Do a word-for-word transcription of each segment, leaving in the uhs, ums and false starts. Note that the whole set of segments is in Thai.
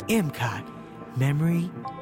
เอ็ม คอท Memory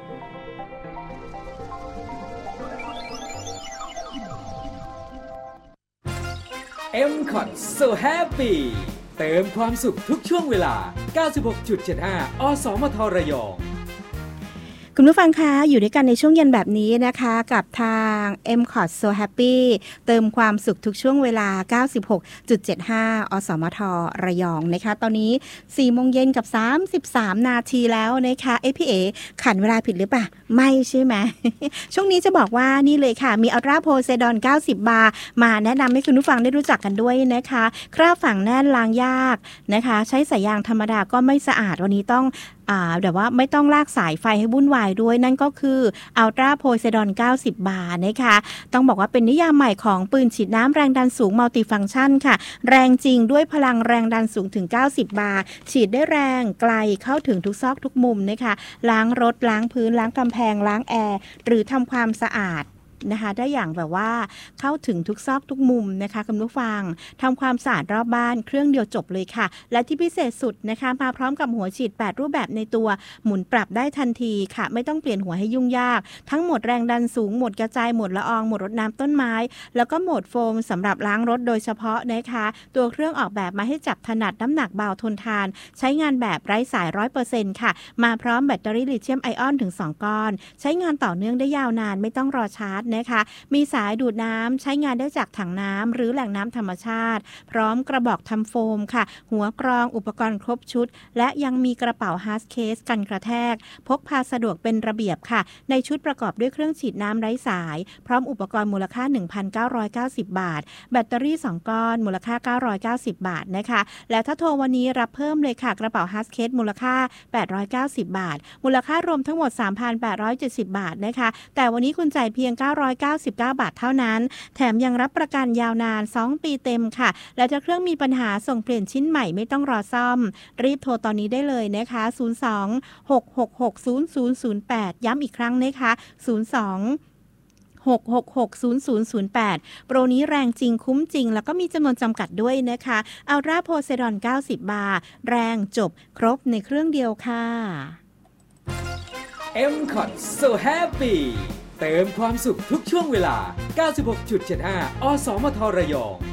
เอ็ม คอท So Happy เติมความสุขทุกช่วงเวลา เก้าสิบหกจุดเจ็ดห้า อสมทระยองคุณผู้ฟังคะอยู่ด้วยกันในช่วงเย็นแบบนี้นะคะกับทาง เอ็ม คอท So Happy เติมความสุขทุกช่วงเวลา เก้าสิบหกจุดเจ็ดห้า อสมทระยองนะคะตอนนี้ สี่โมงเย็นกับสามสิบสามนาทีแล้วนะคะเอ๊ะพี่เอ๋ขันเวลาผิดหรือเปล่าไม่ใช่ไหม ช่วงนี้จะบอกว่านี่เลยค่ะมีอัลตราโพไซดอนเก้าสิบบาร์มาแนะนำให้คุณผู้ฟังได้รู้จักกันด้วยนะคะคราบฝังแน่นล้างยากนะคะใช้สายยางธรรมดาก็ไม่สะอาดวันนี้ต้องอ่าแต่ว่าไม่ต้องลากสายไฟให้วุ่นวายด้วยนั่นก็คืออัลตราโพไซดอนเก้าสิบบาร์นะคะต้องบอกว่าเป็นนิยามใหม่ของปืนฉีดน้ำแรงดันสูงมัลติฟังก์ชันค่ะแรงจริงด้วยพลังแรงดันสูงถึงเก้าสิบบาร์ฉีดได้แรงไกลเข้าถึงทุกซอกทุกมุมนะคะล้างรถล้างพื้นล้างกำแพงล้างแอร์หรือทำความสะอาดนะคะได้อย่างแบบว่าเข้าถึงทุกซอกทุกมุมนะคะคุณผู้ฟังทำความสะอาดรอบบ้านเครื่องเดียวจบเลยค่ะและที่พิเศษสุดนะคะมาพร้อมกับหัวฉีดแปดรูปแบบในตัวหมุนปรับได้ทันทีค่ะไม่ต้องเปลี่ยนหัวให้ยุ่งยากทั้งโหมดแรงดันสูงโหมดกระจายโหมดละอองโหมดรดน้ำต้นไม้แล้วก็โหมดโฟมสำหรับล้างรถโดยเฉพาะนะคะตัวเครื่องออกแบบมาให้จับถนัดน้ำหนักเบาทนทานใช้งานแบบไร้สาย ร้อยเปอร์เซ็นต์ ค่ะมาพร้อมแบตเตอรี่ลิเธียมไอออนถึงสองก้อนใช้งานต่อเนื่องได้ยาวนานไม่ต้องรอชาร์จนะคะมีสายดูดน้ำใช้งานได้จากถังน้ำหรือแหล่งน้ำธรรมชาติพร้อมกระบอกทำโฟมค่ะหัวกรองอุปกรณ์ครบชุดและยังมีกระเป๋าฮาร์ดเคสกันกระแทกพกพาสะดวกเป็นระเบียบค่ะในชุดประกอบด้วยเครื่องฉีดน้ำไร้สายพร้อมอุปกรณ์มูลค่า หนึ่งพันเก้าร้อยเก้าสิบ บาทแบตเตอรี่สองก้อนมูลค่าเก้าร้อยเก้าสิบบาทนะคะและถ้าโทรวันนี้รับเพิ่มเลยค่ะกระเป๋าฮาร์ดเคสมูลค่าแปดร้อยเก้าสิบบาทมูลค่ารวมทั้งหมด สามพันแปดร้อยเจ็ดสิบ บาทนะคะแต่วันนี้คุณจ่ายเพียงเก้าร้อยเก้าสิบเก้าบาทเท่านั้นแถมยังรับประกันยาวนานสองปีเต็มค่ะและถ้าเครื่องมีปัญหาส่งเปลี่ยนชิ้นใหม่ไม่ต้องรอซ่อมรีบโทรตอนนี้ได้เลยนะคะศูนย์ สอง หก หก หก ศูนย์ ศูนย์ ศูนย์ แปดย้ำอีกครั้งนะคะศูนย์ สอง หก หก หก ศูนย์ ศูนย์ ศูนย์ แปดโปรนี้แรงจริงคุ้มจริงแล้วก็มีจำนวนจำกัดด้วยนะคะอัลตราโพไซดอนเก้าสิบบาร์แรงจบครบในเครื่องเดียวค่ะเอ็ม คอท So Happy เติมความสุขทุกช่วงเวลา เก้าสิบหกจุดเจ็ดห้า อสมทระยอง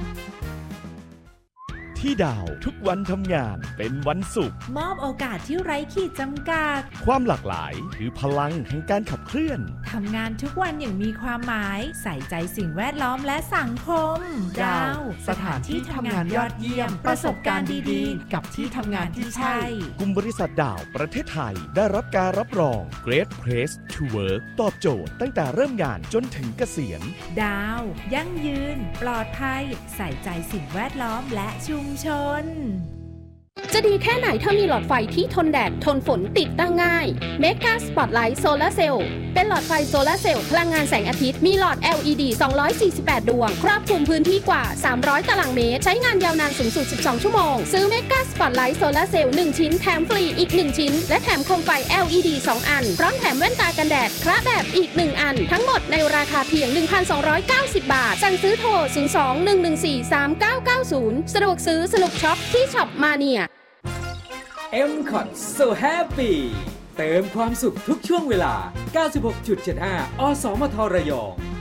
ที่ดาวทุกวันทำงานเป็นวันศุกร์มอบโอกาสที่ไร้ขีดจำกัดความหลากหลายคือพลังแห่งการขับเคลื่อนทำงานทุกวันอย่างมีความหมายใส่ใจสิ่งแวดล้อมและสังคมดาวสถานที่ทำงานยอดเยี่ยมประสบการณ์ดีๆกับที่ทำงานที่ใช่กลุ่มบริษัทดาวประเทศไทยได้รับการรับรอง Great Place to Work ตอบโจทย์ตั้งแต่เริ่มงานจนถึงเกษียณดาวยั่งยืนปลอดภัยใส่ใจสิ่งแวดล้อมและชุมชนจะดีแค่ไหนถ้ามีหลอดไฟที่ทนแดดทนฝนติดตั้งง่าย Mega Spotlight Solar Cell เป็นหลอดไฟโซลาร์เซลล์พลังงานแสงอาทิตย์มีหลอด แอล อี ดี สองร้อยสี่สิบแปด ดวงครอบคลุมพื้นที่กว่าสามร้อยตารางเมตรใช้งานยาวนานสูงสุดสิบสองชั่วโมงซื้อ Mega Spotlight Solar Cell หนึ่งชิ้นแถมฟรีอีกหนึ่งชิ้นและแถมโคมไฟ แอล อี ดี สองอันพร้อมแถมแว่นตากันแดดคระแบบอีกหนึ่งอันทั้งหมดในราคาเพียง หนึ่งพันสองร้อยเก้าสิบ บาทสั่งซื้อโทรศูนย์ สอง หนึ่ง หนึ่ง สี่ สาม เก้า เก้า ศูนย์สะดวกซื้อสนุกช็อปที่ช็อปมาเนียเอ็ม คอท So Happy เติมความสุขทุกช่วงเวลา เก้าสิบหกจุดเจ็ดห้า อสมทระยอง